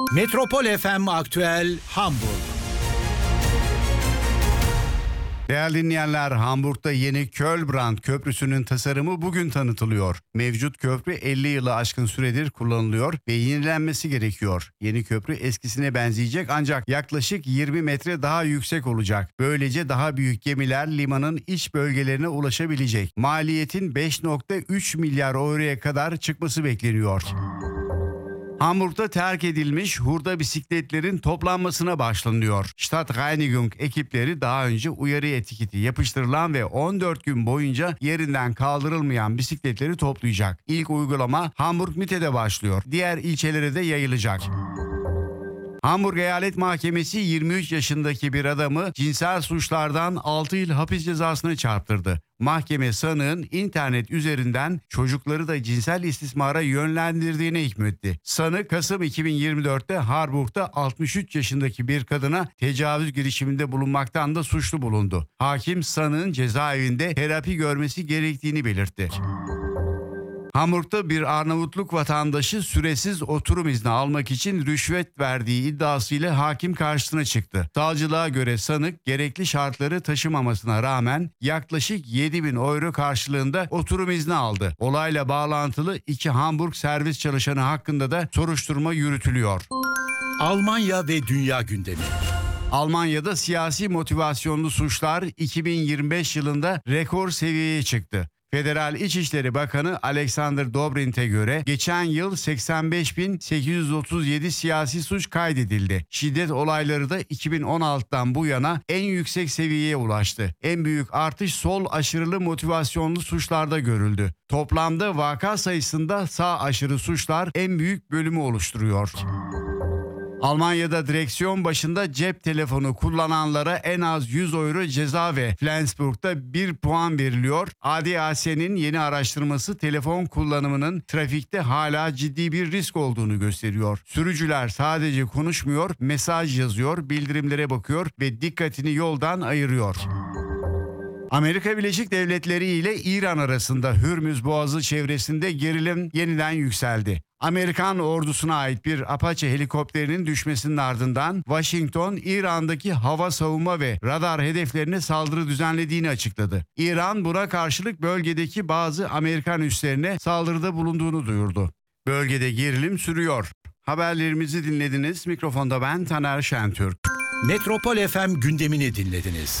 Metropol FM Aktüel Hamburg. Değerli dinleyenler, Hamburg'da yeni Kölbrand Köprüsü'nün tasarımı bugün tanıtılıyor. Mevcut köprü 50 yılı aşkın süredir kullanılıyor ve yenilenmesi gerekiyor. Yeni köprü eskisine benzeyecek ancak yaklaşık 20 metre daha yüksek olacak. Böylece daha büyük gemiler limanın iç bölgelerine ulaşabilecek. Maliyetin 5,3 milyar euroya kadar çıkması bekleniyor. Hamburg'da terk edilmiş hurda bisikletlerin toplanmasına başlanıyor. Stadtreinigung ekipleri daha önce uyarı etiketi yapıştırılan ve 14 gün boyunca yerinden kaldırılmayan bisikletleri toplayacak. İlk uygulama Hamburg Mitte'de başlıyor. Diğer ilçelere de yayılacak. Hamburg Eyalet Mahkemesi 23 yaşındaki bir adamı cinsel suçlardan 6 yıl hapis cezasına çarptırdı. Mahkeme sanığın internet üzerinden çocukları da cinsel istismara yönlendirdiğine hükmetti. Sanık Kasım 2024'te Harburg'da 63 yaşındaki bir kadına tecavüz girişiminde bulunmaktan da suçlu bulundu. Hakim sanığın cezaevinde terapi görmesi gerektiğini belirtti. Hamburg'da bir Arnavutluk vatandaşı süresiz oturum izni almak için rüşvet verdiği iddiasıyla hakim karşısına çıktı. Savcılığa göre sanık gerekli şartları taşımamasına rağmen yaklaşık 7.000 euro karşılığında oturum izni aldı. Olayla bağlantılı 2 Hamburg servis çalışanı hakkında da soruşturma yürütülüyor. Almanya ve dünya gündemi. Almanya'da siyasi motivasyonlu suçlar 2025 yılında rekor seviyeye çıktı. Federal İçişleri Bakanı Alexander Dobrindt'e göre geçen yıl 85.837 siyasi suç kaydedildi. Şiddet olayları da 2016'dan bu yana en yüksek seviyeye ulaştı. En büyük artış sol aşırılı motivasyonlu suçlarda görüldü. Toplamda vaka sayısında sağ aşırı suçlar en büyük bölümü oluşturuyor. Almanya'da direksiyon başında cep telefonu kullananlara en az 100 euro ceza ve Flensburg'da 1 puan veriliyor. ADAC'nin yeni araştırması telefon kullanımının trafikte hala ciddi bir risk olduğunu gösteriyor. Sürücüler sadece konuşmuyor, mesaj yazıyor, bildirimlere bakıyor ve dikkatini yoldan ayırıyor. Amerika Birleşik Devletleri ile İran arasında Hürmüz Boğazı çevresinde gerilim yeniden yükseldi. Amerikan ordusuna ait bir Apache helikopterinin düşmesinin ardından Washington, İran'daki hava savunma ve radar hedeflerine saldırı düzenlediğini açıkladı. İran buna karşılık bölgedeki bazı Amerikan üslerine saldırıda bulunduğunu duyurdu. Bölgede gerilim sürüyor. Haberlerimizi dinlediniz. Mikrofonda ben Taner Şentürk. Metropol FM gündemini dinlediniz.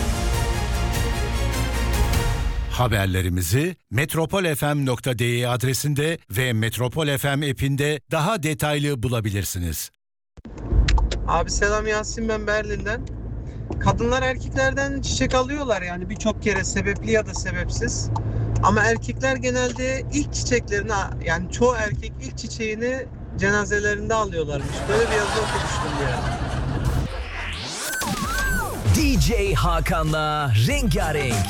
Haberlerimizi metropolfm.de adresinde ve Metropol FM app'inde daha detaylı bulabilirsiniz. Abi selam, Yasin ben Berlin'den. Kadınlar erkeklerden çiçek alıyorlar yani birçok kere sebepli ya da sebepsiz. Ama erkekler genelde ilk çiçeklerini, yani çoğu erkek ilk çiçeğini cenazelerinde alıyorlarmış. Böyle bir yazı okumuştum yani. DJ Hakan'la Rengarenk.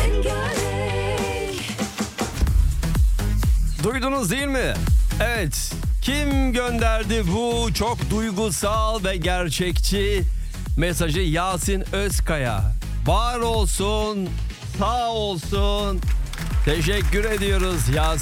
Duydunuz değil mi? Evet. Kim gönderdi bu çok duygusal ve gerçekçi mesajı? Yasin Özkaya. Var olsun, sağ olsun. Teşekkür ediyoruz Yasin.